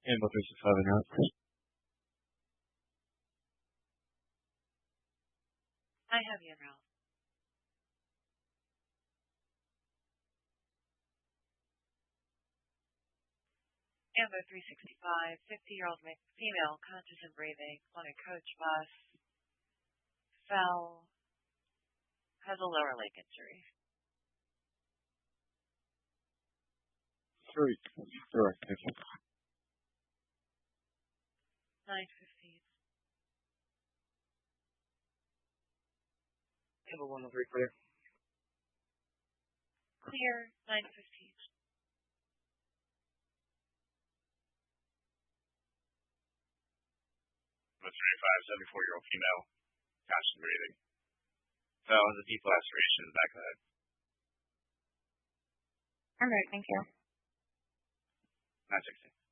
Amber 365 and out. I have you, Ralph. Amber 365, 50-year-old female, conscious and breathing, on a coach bus, fell, has a lower leg injury. Three. Correct. Thank you. 9:15. Amber 103 clear. Clear, 9:15. A 74-year-old female, conscious and breathing. Fell has a deep laceration in the back of the head. All right, thank you. 9:16.